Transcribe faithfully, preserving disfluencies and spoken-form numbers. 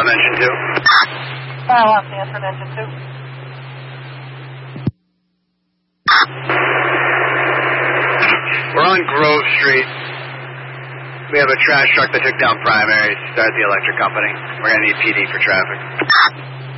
engine two. Uh, Los Sanford engine two. We're on Grove Street. We have a trash truck that took down primary to start the electric company. We're going to need P D for traffic.